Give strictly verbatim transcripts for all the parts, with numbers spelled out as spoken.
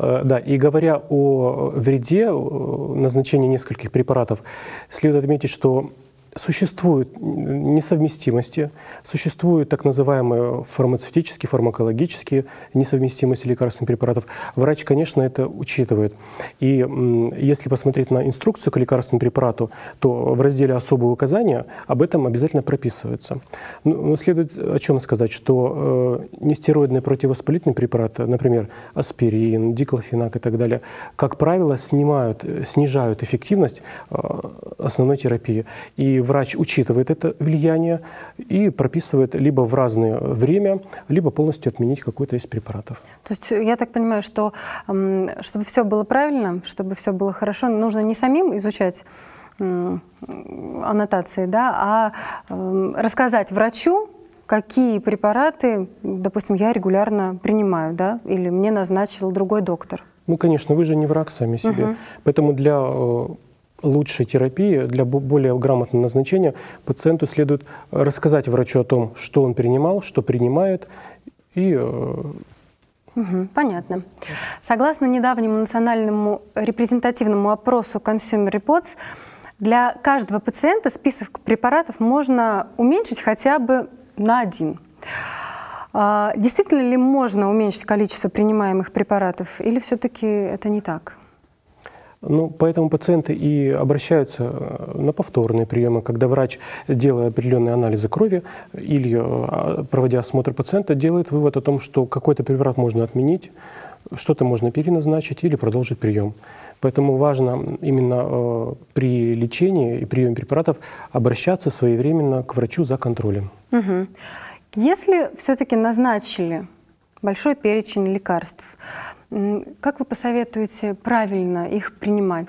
Да, и говоря о вреде назначения нескольких препаратов, следует отметить, что существуют несовместимости, существуют так называемые фармацевтические, фармакологические несовместимости лекарственных препаратов. Врач, конечно, это учитывает. И если посмотреть на инструкцию к лекарственному препарату, то в разделе «Особые указания» об этом обязательно прописывается. Но следует о чем сказать, что нестероидные противовоспалительные препараты, например, аспирин, диклофенак и так далее, как правило, снимают, снижают эффективность основной терапии. И врач учитывает это влияние и прописывает либо в разное время, либо полностью отменить какой-то из препаратов. То есть я так понимаю, что чтобы все было правильно, чтобы все было хорошо, нужно не самим изучать аннотации, да, а рассказать врачу, какие препараты, допустим, я регулярно принимаю, да, или мне назначил другой доктор. Ну, конечно, вы же не враг сами себе. Угу. Поэтому для лучшей терапии, для более грамотного назначения пациенту следует рассказать врачу о том, что он принимал, что принимает. И... Угу, понятно. Согласно недавнему национальному репрезентативному опросу Consumer Reports, для каждого пациента список препаратов можно уменьшить хотя бы на один. Действительно ли можно уменьшить количество принимаемых препаратов, или все-таки это не так? Ну, поэтому пациенты и обращаются на повторные приемы, когда врач, делая определенные анализы крови или проводя осмотр пациента, делает вывод о том, что какой-то препарат можно отменить, что-то можно переназначить или продолжить прием. Поэтому важно именно при лечении и приеме препаратов обращаться своевременно к врачу за контролем. Угу. Если все-таки назначили большой перечень лекарств, как вы посоветуете правильно их принимать?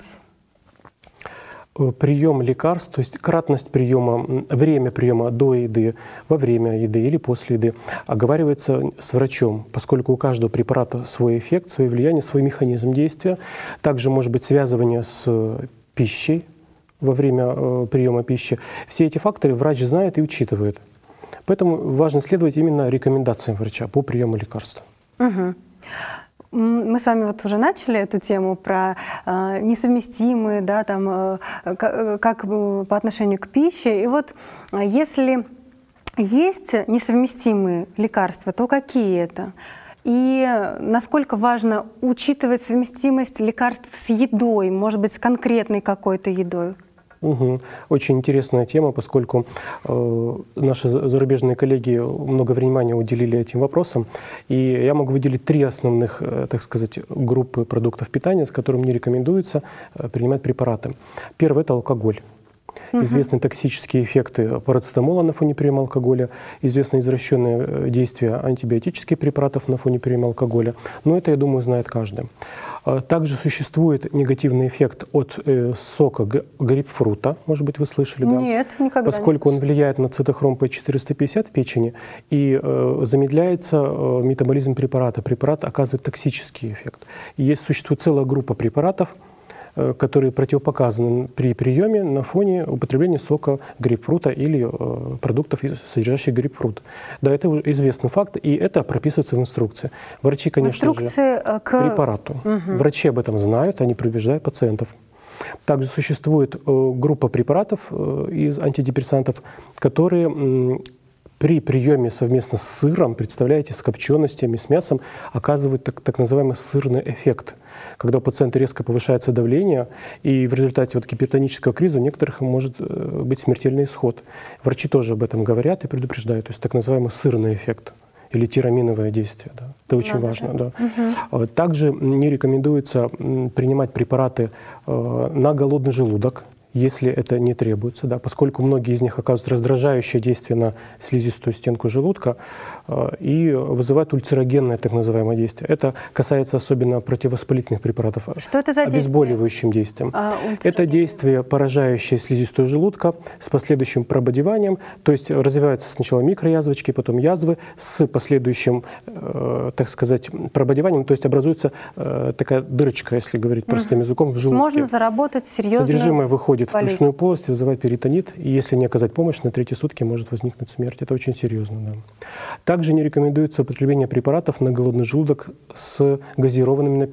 Прием лекарств, то есть кратность приема, время приема до еды, во время еды или после еды оговаривается с врачом, поскольку у каждого препарата свой эффект, свое влияние, свой механизм действия. Также может быть связывание с пищей во время приема пищи. Все эти факторы врач знает и учитывает. Поэтому важно следовать именно рекомендациям врача по приему лекарств. Угу. Мы с вами вот уже начали эту тему про э, несовместимые, да, там, э, как, как по отношению к пище. И вот если есть несовместимые лекарства, то какие это? И насколько важно учитывать совместимость лекарств с едой, может быть, с конкретной какой-то едой? Угу. Очень интересная тема, поскольку э, наши зарубежные коллеги много внимания уделили этим вопросам. И я могу выделить три основных, э, так сказать, группы продуктов питания, с которыми не рекомендуется э, принимать препараты. Первый – это алкоголь. Угу. Известны токсические эффекты парацетамола на фоне приема алкоголя, известно извращенное действие антибиотических препаратов на фоне приема алкоголя. Но это, я думаю, знает каждый. Также существует негативный эффект от э, сока грейпфрута, может быть, вы слышали, да? Нет, никогда Поскольку не он влияет на цитохром П четыреста пятьдесят в печени и э, замедляется э, метаболизм препарата. Препарат оказывает токсический эффект. И есть, существует целая группа препаратов, которые противопоказаны при приеме на фоне употребления сока грейпфрута или э, продуктов, содержащих грейпфрут. Да, это известный факт, и это прописывается в инструкции. Врачи, конечно инструкции же, к препарату. Угу. Врачи об этом знают, они предупреждают пациентов. Также существует э, группа препаратов э, из антидепрессантов, которые э, при приеме совместно с сыром, представляете, с копченостями, с мясом, оказывают так, так называемый сырный эффект. Когда у пациента резко повышается давление, и в результате вот гипертонического криза у некоторых может быть смертельный исход. Врачи тоже об этом говорят и предупреждают. То есть так называемый сырный эффект или тираминовое действие. Да. Это очень Надо важно. Да. Угу. Также не рекомендуется принимать препараты на голодный желудок, если это не требуется, да, поскольку многие из них оказывают раздражающее действие на слизистую стенку желудка э, и вызывают ульцерогенное так называемое действие. Это касается особенно противовоспалительных препаратов. Что это за обезболивающим действием? А, это действие, поражающее слизистую желудка с последующим прободеванием, то есть развиваются сначала микроязвочки, потом язвы с последующим, э, так сказать, прободеванием, то есть образуется э, такая дырочка, если говорить простым угу. языком, в желудке. Можно заработать серьезно. Содержимое выходит в брюшную полость, вызывает перитонит, и если не оказать помощь, на третьи сутки может возникнуть смерть. Это очень серьезно. Да. Также не рекомендуется употребление препаратов на голодный желудок с газированными напитками.